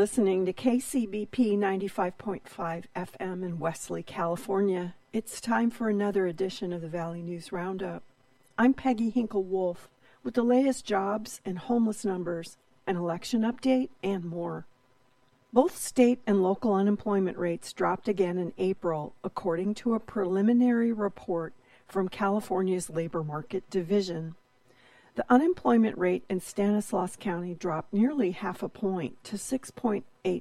listening to KCBP 95.5 FM in Wesley, California. It's time for another edition of the Valley News Roundup. I'm Peggy Hinkle-Wolf with the latest jobs and homeless numbers, an election update, and more. Both state and local unemployment rates dropped again in April, according to a preliminary report from California's Labor Market Division. The unemployment rate in Stanislaus County dropped nearly half a point to 6.8%.